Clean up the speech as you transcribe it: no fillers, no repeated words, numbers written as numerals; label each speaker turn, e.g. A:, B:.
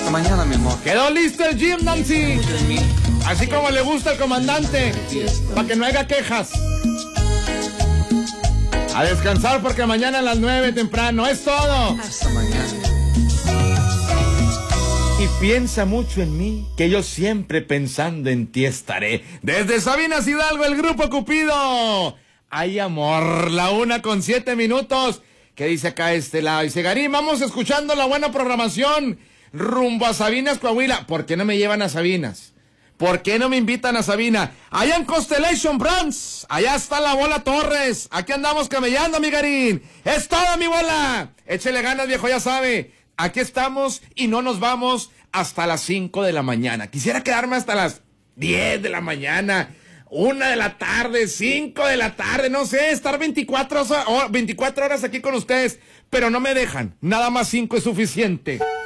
A: Hasta mañana, mi amor.
B: Quedó listo el gym, Nancy. Así como le gusta al comandante. Para que no haya quejas. A descansar porque mañana a las 9 temprano. Es todo.
A: Hasta mañana.
B: Y piensa mucho en mí, que yo siempre pensando en ti estaré. Desde Sabinas Hidalgo, el Grupo Cupido. Ay, amor, la 1:07. ¿Qué dice acá este lado? Dice, Garín, vamos escuchando la buena programación rumbo a Sabinas, Coahuila. ¿Por qué no me llevan a Sabinas? ¿Por qué no me invitan a Sabina? Allá en Constellation Brands, allá está la Bola Torres. Aquí andamos camellando, mi Garín. Es todo, mi bola. Échele ganas, viejo, ya sabe. Aquí estamos y no nos vamos hasta las 5 de la mañana. Quisiera quedarme hasta las 10 de la mañana, 1 de la tarde, 5 de la tarde, no sé, estar 24 horas aquí con ustedes, pero no me dejan. Nada más 5 es suficiente.